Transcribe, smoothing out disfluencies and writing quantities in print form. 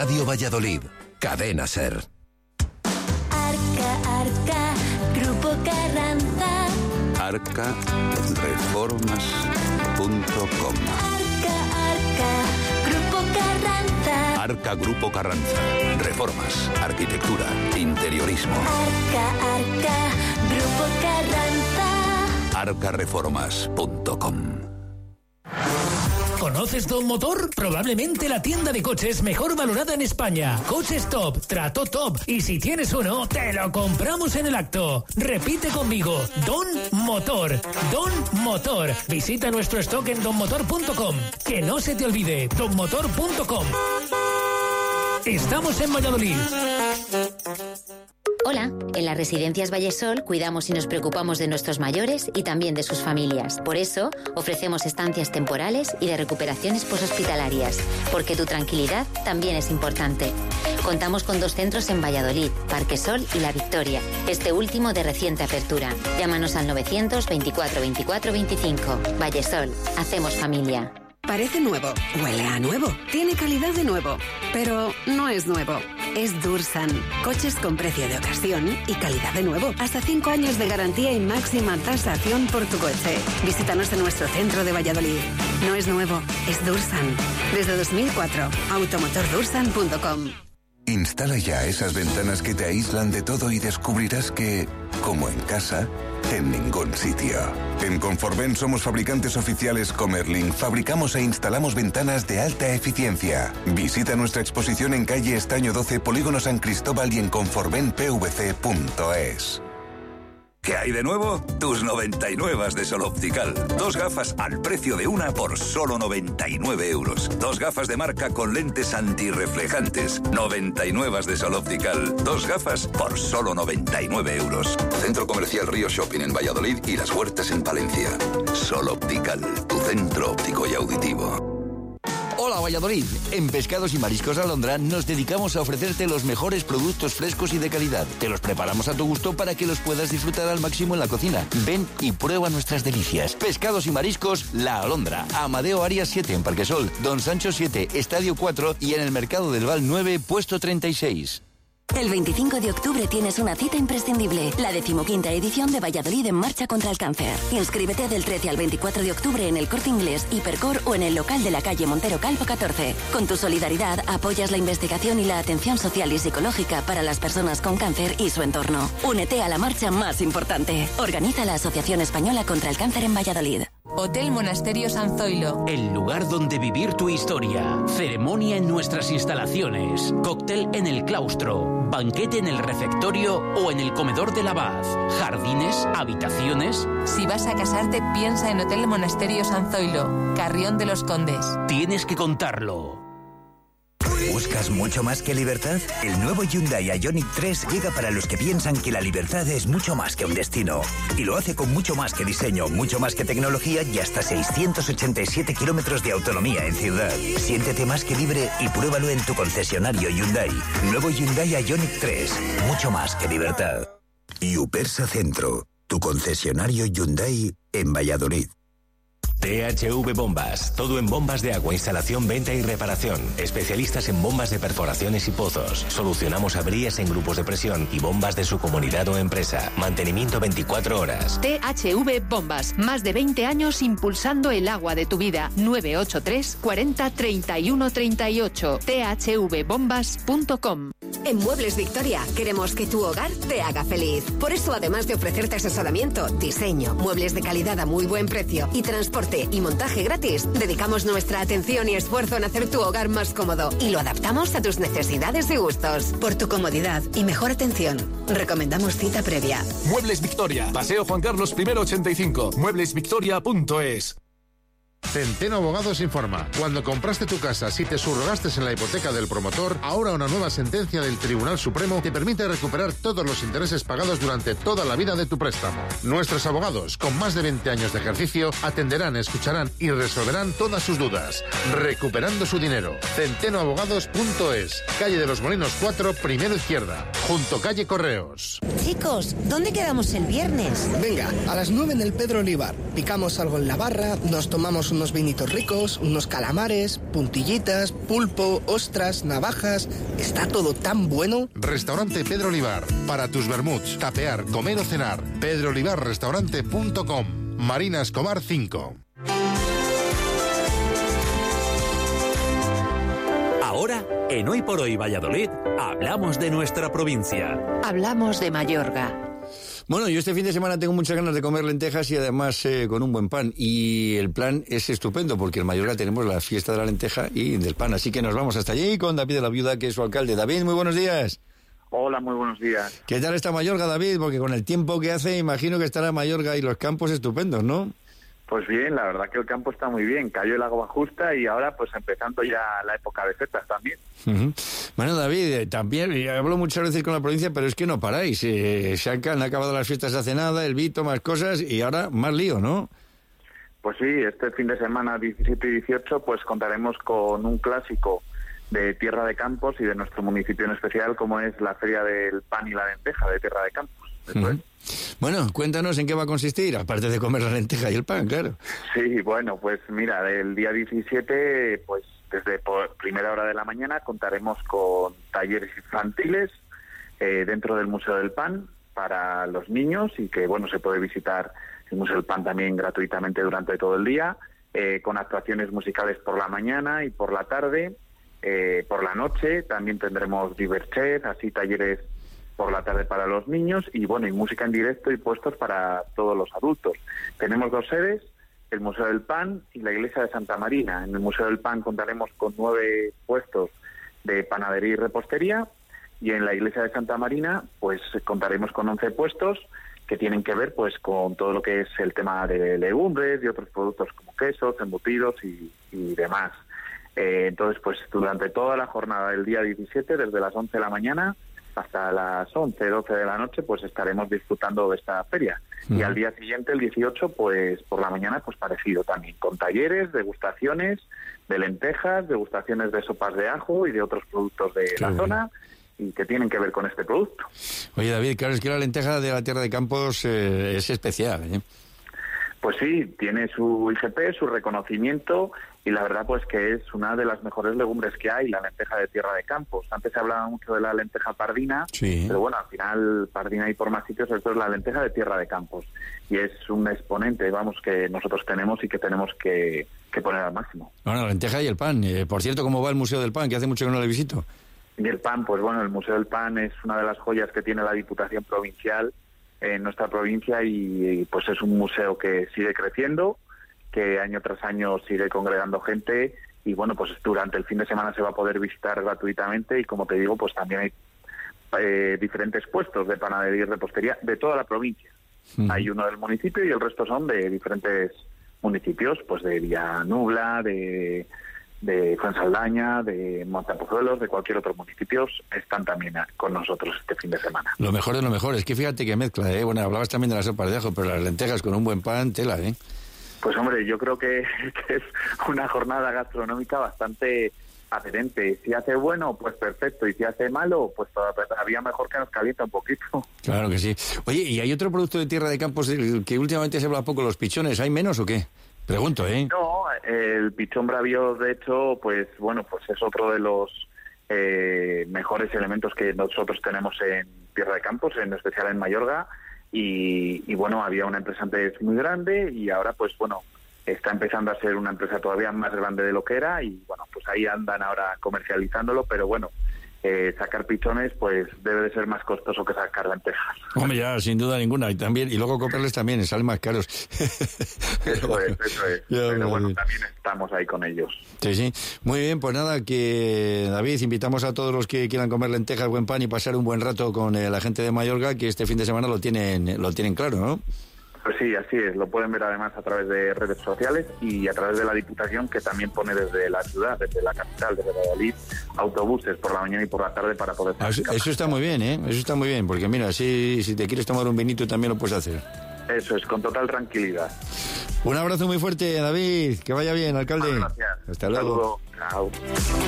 Radio Valladolid, Cadena SER. Arca, Grupo Carranza. arcareformas.com. Arca, Grupo Carranza. Arca Grupo Carranza. Reformas, arquitectura, interiorismo. Arca, Grupo Carranza. arcareformas.com. ¿Conoces Don Motor? Probablemente la tienda de coches mejor valorada en España. Coches top, trato top. Y si tienes uno, te lo compramos en el acto. Repite conmigo. Don Motor. Don Motor. Visita nuestro stock en donmotor.com. Que no se te olvide. donmotor.com. Estamos en Valladolid. Hola, en las Residencias Vallesol cuidamos y nos preocupamos de nuestros mayores y también de sus familias. Por eso, ofrecemos estancias temporales y de recuperaciones poshospitalarias, porque tu tranquilidad también es importante. Contamos con 2 centros en Valladolid, Parque Sol y La Victoria, este último de reciente apertura. Llámanos al 924 24 25. Vallesol, hacemos familia. Parece nuevo, huele a nuevo, tiene calidad de nuevo, pero no es nuevo. Es Dursan. Coches con precio de ocasión y calidad de nuevo. Hasta 5 años de garantía y máxima tasación por tu coche. Visítanos en nuestro centro de Valladolid. No es nuevo, es Dursan. Desde 2004, automotordursan.com. Instala ya esas ventanas que te aíslan de todo y descubrirás que, como en casa, en ningún sitio. En Conforven somos fabricantes oficiales Comerlin. Fabricamos e instalamos ventanas de alta eficiencia. Visita nuestra exposición en calle Estaño 12, Polígono San Cristóbal y en conforvenpvc.es. ¿Qué hay de nuevo? Tus 99 de Sol Optical. 2 gafas al precio de una por solo 99 euros. 2 gafas de marca con lentes antirreflejantes. 99 de Sol Optical. 2 gafas por solo 99 euros. Centro Comercial Río Shopping en Valladolid y Las Huertas en Palencia. Sol Optical, tu centro óptico y auditivo. Hola Valladolid, en Pescados y Mariscos Alondra nos dedicamos a ofrecerte los mejores productos frescos y de calidad. Te los preparamos a tu gusto para que los puedas disfrutar al máximo en la cocina. Ven y prueba nuestras delicias. Pescados y Mariscos La Alondra, Amadeo Arias 7 en Parquesol, Don Sancho 7, Estadio 4 y en el Mercado del Val 9, puesto 36. El 25 de octubre tienes una cita imprescindible, la 15ª edición de Valladolid en Marcha contra el Cáncer. Inscríbete del 13 al 24 de octubre en el Corte Inglés, Hipercor o en el local de la calle Montero Calvo 14. Con tu solidaridad apoyas la investigación y la atención social y psicológica para las personas con cáncer y su entorno. Únete a la marcha más importante. Organiza la Asociación Española contra el Cáncer en Valladolid. Hotel Monasterio San Zoilo. El lugar donde vivir tu historia. Ceremonia en nuestras instalaciones. Cóctel en el claustro. Banquete en el refectorio o en el comedor del abad. Jardines, habitaciones. Si vas a casarte, piensa en Hotel Monasterio San Zoilo, Carrión de los Condes. Tienes que contarlo. ¿Buscas mucho más que libertad? El nuevo Hyundai Ioniq 3 llega para los que piensan que la libertad es mucho más que un destino. Y lo hace con mucho más que diseño, mucho más que tecnología y hasta 687 kilómetros de autonomía en ciudad. Siéntete más que libre y pruébalo en tu concesionario Hyundai. Nuevo Hyundai Ioniq 3, mucho más que libertad. Y Upersa Centro, tu concesionario Hyundai en Valladolid. THV Bombas, todo en bombas de agua, instalación, venta y reparación. Especialistas en bombas de perforaciones y pozos. Solucionamos averías en grupos de presión y bombas de su comunidad o empresa. Mantenimiento 24 horas. THV Bombas, más de 20 años impulsando el agua de tu vida. 983 40 31 38. thvbombas.com. En Muebles Victoria queremos que tu hogar te haga feliz. Por eso, además de ofrecerte asesoramiento, diseño, muebles de calidad a muy buen precio y transporte y montaje gratis, dedicamos nuestra atención y esfuerzo en hacer tu hogar más cómodo y lo adaptamos a tus necesidades y gustos. Por tu comodidad y mejor atención, recomendamos cita previa. Muebles Victoria, Paseo Juan Carlos I 85, mueblesvictoria.es. Centeno Abogados informa. Cuando compraste tu casa, si te subrogaste en la hipoteca del promotor, ahora una nueva sentencia del Tribunal Supremo te permite recuperar todos los intereses pagados durante toda la vida de tu préstamo. Nuestros abogados, con más de 20 años de ejercicio, atenderán, escucharán y resolverán todas sus dudas, recuperando su dinero. Centenoabogados.es, calle de los Molinos 4, primero izquierda, junto calle Correos. Chicos, ¿dónde quedamos el viernes? Venga, a las 9 en el Pedro Olivar. Picamos algo en la barra, nos tomamos unos vinitos ricos, unos calamares, puntillitas, pulpo, ostras, navajas... Está todo tan bueno. Restaurante Pedro Olivar. Para tus vermuts, tapear, comer o cenar. pedroolivarrestaurante.com. Marina Escobar 5. Ahora, en Hoy por Hoy Valladolid, hablamos de nuestra provincia. Hablamos de Mayorga. Bueno, yo este fin de semana tengo muchas ganas de comer lentejas y además con un buen pan. Y el plan es estupendo porque en Mayorga tenemos la fiesta de la lenteja y del pan. Así que nos vamos hasta allí con David de la Viuda, que es su alcalde. David, muy buenos días. Hola, muy buenos días. ¿Qué tal está Mayorga, David? Porque con el tiempo que hace, imagino que estará Mayorga y los campos estupendos, ¿no? Pues bien, la verdad que el campo está muy bien. Cayó el agua justa y ahora pues empezando ya la época de setas también. Uh-huh. Bueno, David, también hablo muchas veces con la provincia, pero es que no paráis. Se han acabado las fiestas hace nada, el Vito, más cosas y ahora más lío, ¿no? Pues sí, este fin de semana 17 y 18 pues contaremos con un clásico de Tierra de Campos y de nuestro municipio en especial, como es la Feria del Pan y la Lenteja de Tierra de Campos. Uh-huh. Bueno, cuéntanos en qué va a consistir, aparte de comer la lenteja y el pan, claro. Sí, bueno, pues mira, el día 17, pues desde primera hora de la mañana contaremos con talleres infantiles dentro del Museo del Pan para los niños y que, bueno, se puede visitar el Museo del Pan también gratuitamente durante todo el día, con actuaciones musicales por la mañana y por la tarde. Por la noche también tendremos Diverchet, así talleres por la tarde para los niños y bueno, y música en directo y puestos para todos los adultos. Tenemos 2 sedes, el Museo del Pan y la Iglesia de Santa Marina. En el Museo del Pan contaremos con 9 puestos de panadería y repostería y en la Iglesia de Santa Marina pues contaremos con 11 puestos que tienen que ver pues con todo lo que es el tema de legumbres y otros productos como quesos, embutidos y demás. Entonces pues durante toda la jornada del día 17, desde las 11 de la mañana hasta las 11, 12 de la noche, pues estaremos disfrutando de esta feria. Uh-huh. Y al día siguiente, el 18, pues por la mañana, pues parecido también, con talleres, degustaciones de lentejas, degustaciones de sopas de ajo y de otros productos de la zona y que tienen que ver con este producto. Oye, David, claro, es que la lenteja de la Tierra de Campos es especial, ¿eh? Pues sí, tiene su IGP, su reconocimiento y la verdad pues que es una de las mejores legumbres que hay, la lenteja de Tierra de Campos. Antes se hablaba mucho de la lenteja pardina, sí, pero bueno, al final pardina hay por más sitios, esto es la lenteja de Tierra de Campos y es un exponente, vamos, que nosotros tenemos y que tenemos que poner al máximo. Bueno, la lenteja y el pan. Por cierto, ¿cómo va el Museo del Pan? Que hace mucho que no le visito. Y el pan, pues bueno, el Museo del Pan es una de las joyas que tiene la Diputación Provincial en nuestra provincia y pues es un museo que sigue creciendo, que año tras año sigue congregando gente y bueno, pues durante el fin de semana se va a poder visitar gratuitamente y como te digo, pues también hay diferentes puestos de panadería y repostería de toda la provincia. Hay uno del municipio y el resto son de diferentes municipios, pues de Villanubla, de Fuensaldaña, de Montepozuelos, de cualquier otro municipio, están también con nosotros este fin de semana. Lo mejor de lo mejor, es que fíjate que mezcla, ¿eh? Bueno, hablabas también de las sopas de ajo, pero las lentejas con un buen pan, tela, ¿eh? Pues hombre, yo creo que es una jornada gastronómica bastante apetente. Si hace bueno, pues perfecto, y si hace malo, pues todavía mejor que nos calienta un poquito. Claro que sí. Oye, ¿y hay otro producto de Tierra de Campos que últimamente se habla poco, los pichones? ¿Hay menos o qué? Pregunto, ¿eh? No, el pichón bravío, de hecho, pues bueno, pues es otro de los mejores elementos que nosotros tenemos en Tierra de Campos, en especial en Mayorga, y bueno, había una empresa antes muy grande y ahora pues bueno, está empezando a ser una empresa todavía más grande de lo que era y bueno, pues ahí andan ahora comercializándolo, pero bueno, sacar pichones pues debe de ser más costoso que sacar lentejas. Hombre, ya, sin duda ninguna, y luego comprarles también, salen más caros. Eso es. Ya, pero bueno, también estamos ahí con ellos. Sí. Muy bien, pues nada, que David, invitamos a todos los que quieran comer lentejas, buen pan y pasar un buen rato con la gente de Mayorga, que este fin de semana lo tienen claro, ¿no? Pues sí, así es. Lo pueden ver además a través de redes sociales y a través de la Diputación, que también pone desde la ciudad, desde la capital, desde Valladolid, autobuses por la mañana y por la tarde para poder... Eso está muy bien, ¿eh? Eso está muy bien, porque mira, si te quieres tomar un vinito también lo puedes hacer. Eso es, con total tranquilidad. Un abrazo muy fuerte, David. Que vaya bien, alcalde. Gracias. Hasta luego. Chao.